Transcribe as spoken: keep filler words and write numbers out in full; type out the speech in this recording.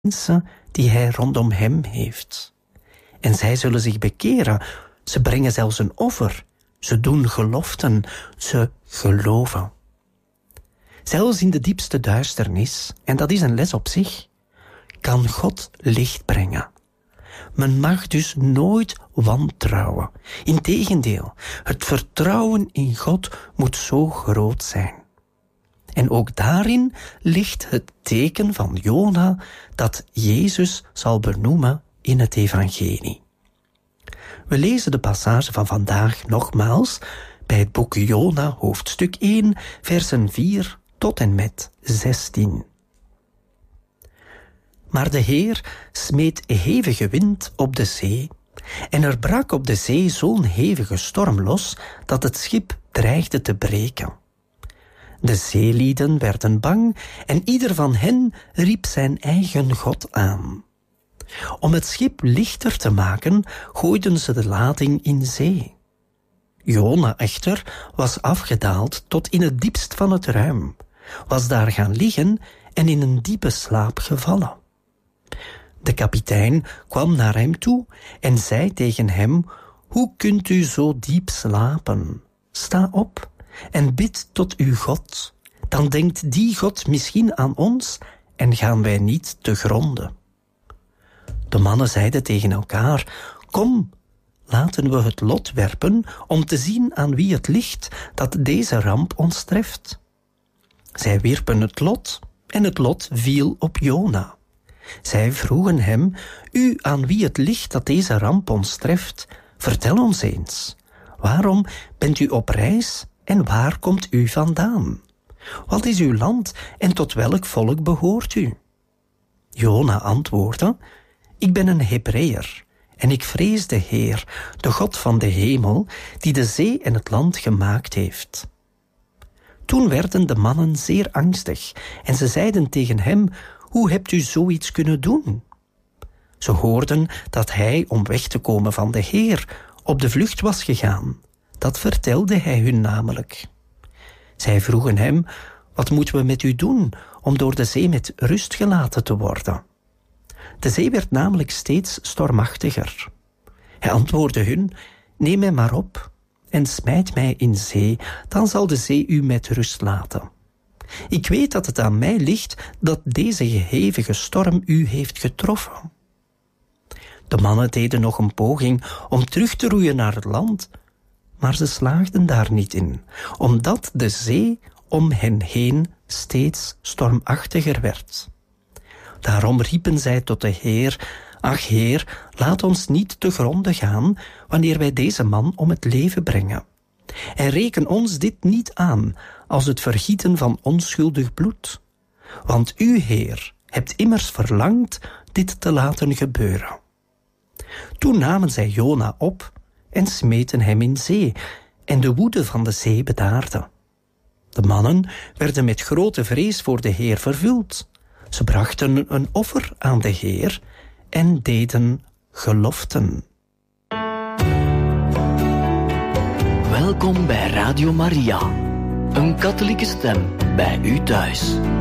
mensen die hij rondom hem heeft. En zij zullen zich bekeren. Ze brengen zelfs een offer. Ze doen geloften. Ze geloven. Zelfs in de diepste duisternis, en dat is een les op zich, kan God licht brengen. Men mag dus nooit wantrouwen. Integendeel, het vertrouwen in God moet zo groot zijn. En ook daarin ligt het teken van Jona dat Jezus zal benoemen in het evangelie. We lezen de passage van vandaag nogmaals bij het boek Jona, hoofdstuk één, versen vier tot en met zestien. Maar de Heer smeet hevige wind op de zee, en er brak op de zee zo'n hevige storm los, dat het schip dreigde te breken. De zeelieden werden bang, en ieder van hen riep zijn eigen God aan. Om het schip lichter te maken, gooiden ze de lading in zee. Jona echter was afgedaald tot in het diepst van het ruim, was daar gaan liggen en in een diepe slaap gevallen. De kapitein kwam naar hem toe en zei tegen hem: hoe kunt u zo diep slapen? Sta op en bid tot uw God. Dan denkt die God misschien aan ons en gaan wij niet te gronde. De mannen zeiden tegen elkaar: kom, laten we het lot werpen om te zien aan wie het ligt dat deze ramp ons treft. Zij wierpen het lot en het lot viel op Jona. Zij vroegen hem: u aan wie het ligt dat deze ramp ons treft, vertel ons eens. Waarom bent u op reis en waar komt u vandaan? Wat is uw land en tot welk volk behoort u? Jona antwoordde: ik ben een Hebreeër en ik vrees de Heer, de God van de hemel, die de zee en het land gemaakt heeft. Toen werden de mannen zeer angstig en ze zeiden tegen hem: hoe hebt u zoiets kunnen doen? Ze hoorden dat hij, om weg te komen van de Heer, op de vlucht was gegaan. Dat vertelde hij hun namelijk. Zij vroegen hem: wat moeten we met u doen om door de zee met rust gelaten te worden? De zee werd namelijk steeds stormachtiger. Hij antwoordde hun: neem mij maar op en smijt mij in zee, dan zal de zee u met rust laten. Ik weet dat het aan mij ligt dat deze hevige storm u heeft getroffen. De mannen deden nog een poging om terug te roeien naar het land, maar ze slaagden daar niet in, omdat de zee om hen heen steeds stormachtiger werd. Daarom riepen zij tot de Heer: ach Heer, laat ons niet te gronde gaan wanneer wij deze man om het leven brengen. En reken ons dit niet aan als het vergieten van onschuldig bloed. Want u, Heer, hebt immers verlangd dit te laten gebeuren. Toen namen zij Jona op en smeten hem in zee, en de woede van de zee bedaarde. De mannen werden met grote vrees voor de Heer vervuld. Ze brachten een offer aan de Heer en deden geloften. Welkom bij Radio Maria, een katholieke stem bij u thuis.